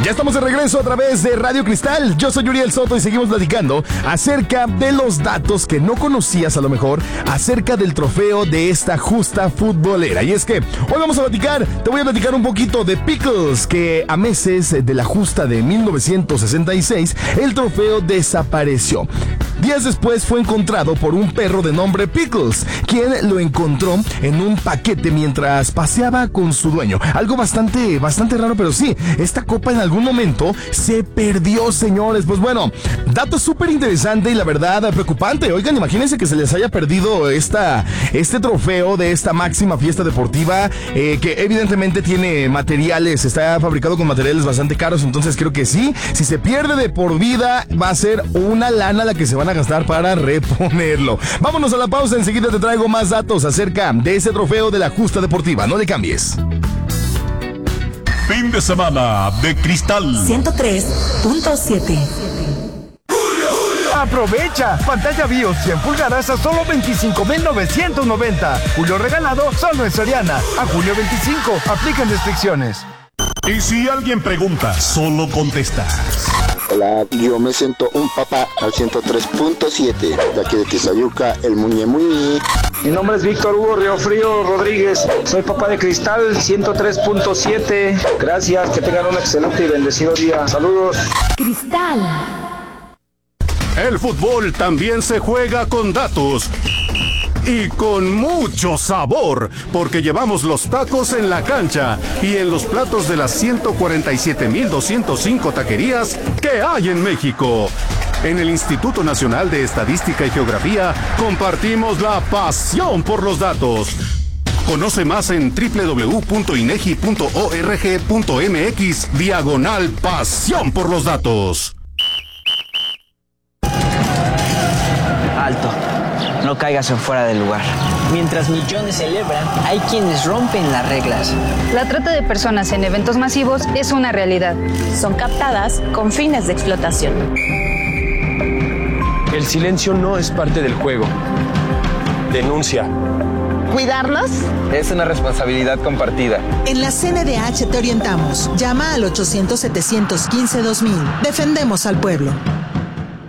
Ya estamos de regreso a través de Radio Cristal. Yo soy Uriel Soto y seguimos platicando acerca de los datos que no conocías a lo mejor acerca del trofeo de esta justa futbolera. Y es que hoy vamos a platicar, te voy a platicar un poquito de Pickles, que a meses de la justa de 1966 el trofeo desapareció. Días después fue encontrado por un perro de nombre Pickles, quien lo encontró en un paquete mientras paseaba con su dueño. Algo bastante raro, pero sí, esta copa en algún momento se perdió, señores. Pues bueno, dato súper interesante y la verdad preocupante. Oigan, imagínense que se les haya perdido este trofeo de esta máxima fiesta deportiva, que evidentemente tiene materiales, está fabricado con materiales bastante caros, entonces creo que sí, si se pierde de por vida va a ser una lana la que se van a gastar para reponerlo. Vámonos a la pausa, enseguida te traigo más datos acerca de ese trofeo de la justa deportiva. No le cambies. Fin de semana de Cristal 103.7. Aprovecha, pantalla BIOS 100 pulgadas a solo 25,990. Julio regalado solo en Soriana. A julio 25, aplican restricciones. Y si alguien pregunta, solo contesta. Hola, yo me siento un papá al 103.7, de aquí de Tizayuca, el Muñe Muñe. Mi nombre es Víctor Hugo Riofrío Rodríguez, soy papá de Cristal 103.7. Gracias, que tengan un excelente y bendecido día. Saludos. Cristal. El fútbol también se juega con datos. Y con mucho sabor, porque llevamos los tacos en la cancha y en los platos de las 147,205 taquerías que hay en México. En el Instituto Nacional de Estadística y Geografía compartimos la pasión por los datos. Conoce más en www.inegi.org.mx/pasión por los datos. Alto. No caigas en fuera del lugar. Mientras millones celebran, hay quienes rompen las reglas. La trata de personas en eventos masivos es una realidad. Son captadas con fines de explotación. El silencio no es parte del juego. Denuncia. ¿Cuidarlos? Es una responsabilidad compartida. En la CNDH te orientamos. Llama al 800-715-2000. Defendemos al pueblo.